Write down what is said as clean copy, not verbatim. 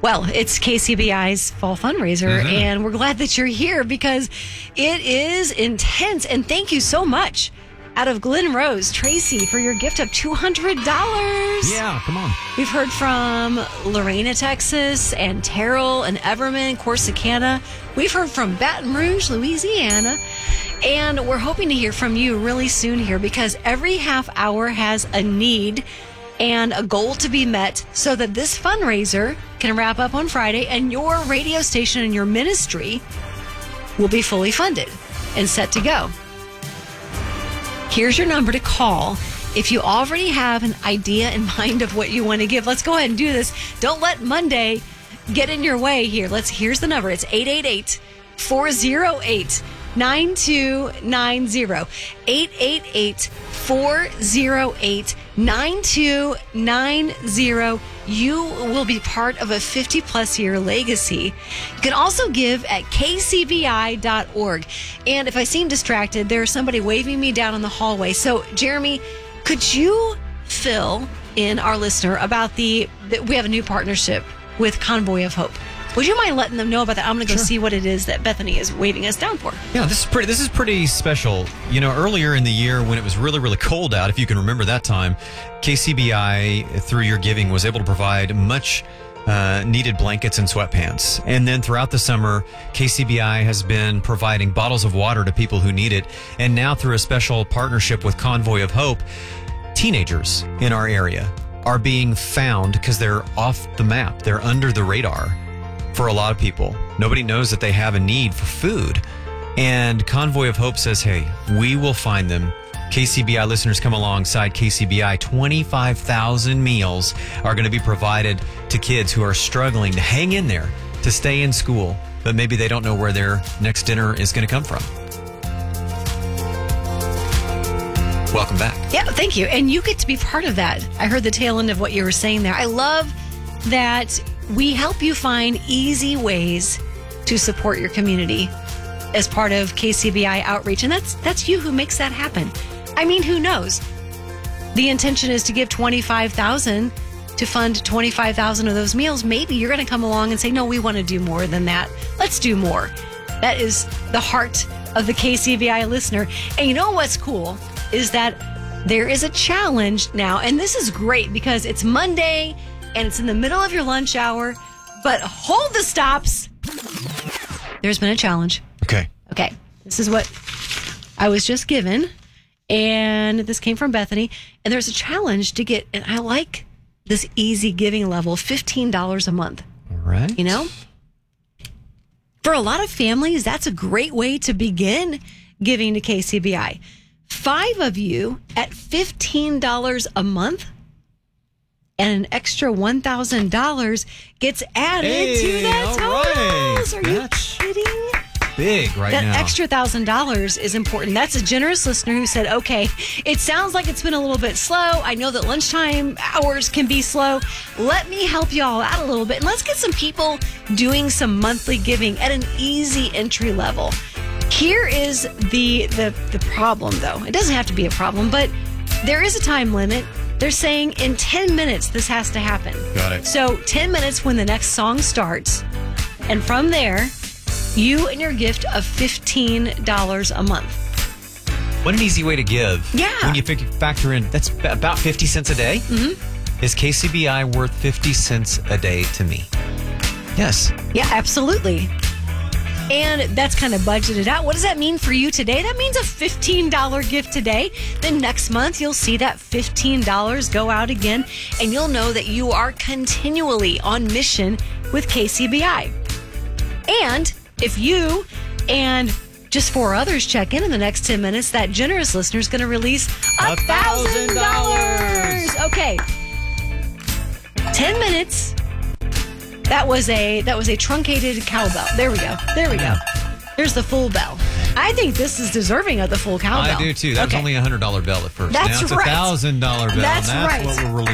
Well, it's KCBI's fall fundraiser, and we're glad that you're here because it is intense. And thank you so much out of Glen Rose, Tracy, for your gift of $200. Yeah, come on. We've heard from Lorena, Texas, and Terrell and Everman, Corsicana. We've heard from Baton Rouge, Louisiana. And we're hoping to hear from you really soon here because every half hour has a need and a goal to be met so that this fundraiser can wrap up on Friday and your radio station and your ministry will be fully funded and set to go. Here's your number to call if you already have an idea in mind of what you want to give. Let's go ahead and do this. Don't let Monday get in your way here. Here's the number. It's 888-408-9290. 888-408-9290. You will be part of a 50-plus year legacy. You can also give at kcbi.org. And if I seem distracted, there's somebody waving me down in the hallway. So, Jeremy, could you fill in our listener about we have a new partnership with Convoy of Hope? Would you mind letting them know about that? I'm going to go see what it is that Bethany is waving us down for. Yeah, this is pretty special. You know, earlier in the year when it was really, really cold out, if you can remember that time, KCBI, through your giving, was able to provide much needed blankets and sweatpants. And then throughout the summer, KCBI has been providing bottles of water to people who need it. And now through a special partnership with Convoy of Hope, teenagers in our area are being found because they're off the map. They're under the radar. For a lot of people, nobody knows that they have a need for food. And Convoy of Hope says, hey, we will find them. KCBI listeners come alongside KCBI. 25,000 meals are going to be provided to kids who are struggling to hang in there, to stay in school, but maybe they don't know where their next dinner is going to come from. Welcome back. Yeah, thank you. And you get to be part of that. I heard the tail end of what you were saying there. I love that we help you find easy ways to support your community as part of KCBI outreach. And that's you who makes that happen. I mean, who knows? The intention is to give $25,000 to fund 25,000 of those meals. Maybe you're going to come along and say, no, we want to do more than that. Let's do more. That is the heart of the KCBI listener. And you know what's cool is that there is a challenge now. And this is great because it's Monday and it's in the middle of your lunch hour, but hold the stops. There's been a challenge. Okay. This is what I was just given, and this came from Bethany, and there's a challenge to get, and I like this easy giving level, $15 a month. All right. You know? For a lot of families, that's a great way to begin giving to KCBI. 5 of you at $15 a month, and an extra $1,000 gets added to that totals. Are you kidding? Big right now. That extra $1,000 is important. That's a generous listener who said, okay, it sounds like it's been a little bit slow. I know that lunchtime hours can be slow. Let me help y'all out a little bit. And let's get some people doing some monthly giving at an easy entry level. Here is the problem, though. It doesn't have to be a problem, but there is a time limit. They're saying in 10 minutes this has to happen. Got it. So 10 minutes when the next song starts. And from there, you and your gift of $15 a month. What an easy way to give. Yeah. When you factor in, that's about 50 cents a day. Mm-hmm. Is KCBI worth 50 cents a day to me? Yes. Yeah, absolutely. And that's kind of budgeted out. What does that mean for you today? That means a $15 gift today. Then next month, you'll see that $15 go out again, and you'll know that you are continually on mission with KCBI. And if you and just 4 others check in the next 10 minutes, that generous listener is going to release $1,000. Okay. 10 minutes. That was a truncated cowbell. There we go. There's the full bell. I think this is deserving of the full cowbell. I do too. That was only $100 bell at first. That's now it's right. $1,000 bell. That's and that's right. what we're releasing.